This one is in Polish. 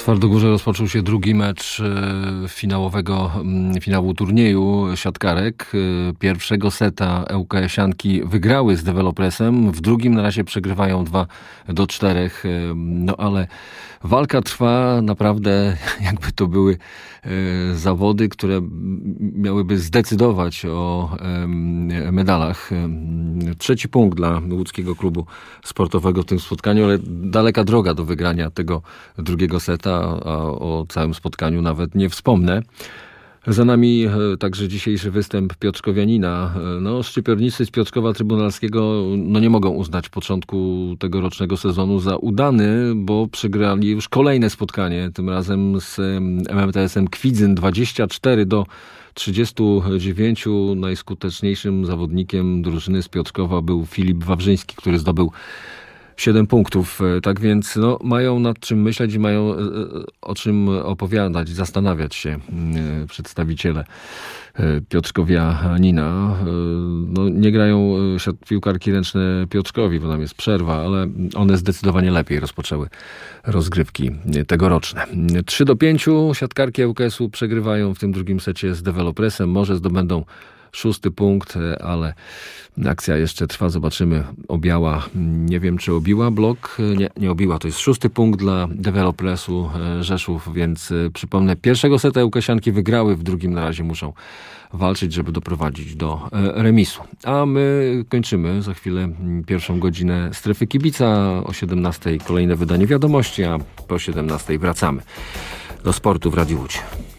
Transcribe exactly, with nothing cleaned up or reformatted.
Twardogórze rozpoczął się drugi mecz finałowego, finału turnieju siatkarek. Pierwszego seta ŁKS-ianki wygrały z Developresem, w drugim na razie przegrywają dwa do czterech. No ale walka trwa naprawdę, jakby to były zawody, które miałyby zdecydować o medalach. Trzeci punkt dla łódzkiego klubu sportowego w tym spotkaniu, ale daleka droga do wygrania tego drugiego seta, a o całym spotkaniu nawet nie wspomnę. Za nami także dzisiejszy występ piotrkowianina. No, szczypiornicy z Piotrkowa Trybunalskiego no, nie mogą uznać początku tegorocznego sezonu za udany, bo przegrali już kolejne spotkanie, tym razem z M M T S-em Kwidzyn dwadzieścia cztery do trzydziestu dziewięciu. Najskuteczniejszym zawodnikiem drużyny z Piotrkowa był Filip Wawrzyński, który zdobył siedem punktów. Tak więc no, mają nad czym myśleć i mają o czym opowiadać, zastanawiać się przedstawiciele Piotrkowianina. No, nie grają piłkarki ręczne Piotrkowi, bo tam jest przerwa, ale one zdecydowanie lepiej rozpoczęły rozgrywki tegoroczne. trzy do pięciu siatkarki ŁKS-u przegrywają w tym drugim secie z Developresem. Może zdobędą szósty punkt, ale akcja jeszcze trwa. Zobaczymy. Obiała, nie wiem czy obiła blok. Nie, nie obiła. To jest szósty punkt dla Developresu Rzeszów, więc przypomnę, pierwszego seta ŁKS-ianki wygrały, w drugim na razie muszą walczyć, żeby doprowadzić do remisu. A my kończymy za chwilę pierwszą godzinę Strefy Kibica. O siedemnastej kolejne wydanie wiadomości, a po siedemnastej wracamy do sportu w Radiu Łódź.